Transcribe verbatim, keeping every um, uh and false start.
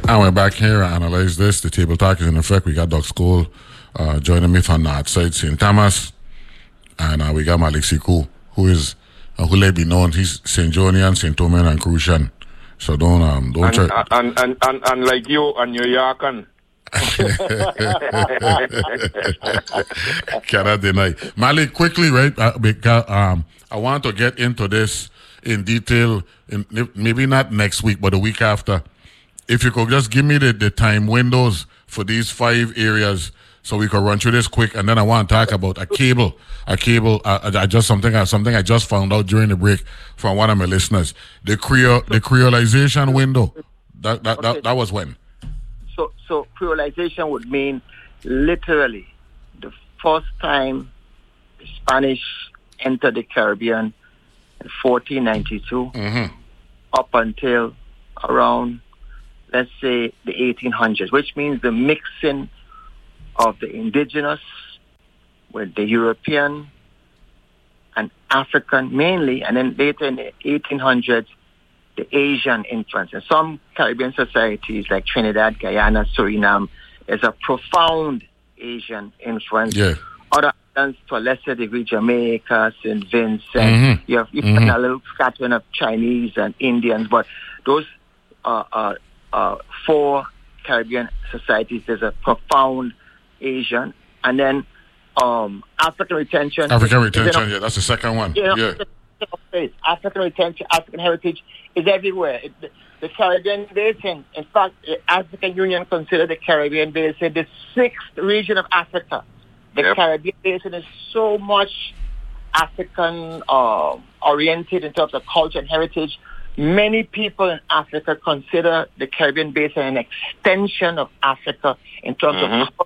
And we're back here to analyze this. The table talk is in effect. We got Doug School uh, joining me from that side, Saint Thomas. And uh, we got Malik Siku, who is, uh, who let be known, he's Saint Jonian, Saint Thomas, and Crucian. So don't, um, don't and, try. And, and, and, and like you and New York. Cannot deny. Malik, quickly, right? Uh, because um, I want to get into this in detail, in, maybe not next week, but the week after. If you could just give me the, the time windows for these five areas so we could run through this quick, and then I want to talk about a cable, a cable, uh, I just something, uh, something I just found out during the break from one of my listeners. The Creole, the creolization window, that that, okay. that that was when? So, so creolization would mean literally the first time Spanish entered the Caribbean in fourteen ninety-two, mm-hmm. up until around, let's say, the eighteen hundreds, which means the mixing of the indigenous with the European and African mainly, and then later in the eighteen hundreds, the Asian influence. In some Caribbean societies like Trinidad, Guyana, Suriname, there's a profound Asian influence. Yeah. Other islands, to a lesser degree, Jamaica, Saint Vincent, mm-hmm. you have you mm-hmm. a little scattering of Chinese and Indians, but those uh, uh, uh, four Caribbean societies, there's a profound Asian, and then um, African retention. African retention, yeah, that's the second one. You know, yeah. African retention, African heritage is everywhere. It, the, the Caribbean Basin, in fact, the African Union considered the Caribbean Basin the sixth region of Africa. The yep. Caribbean Basin is so much African uh, oriented in terms of culture and heritage. Many people in Africa consider the Caribbean Basin an extension of Africa in terms mm-hmm. of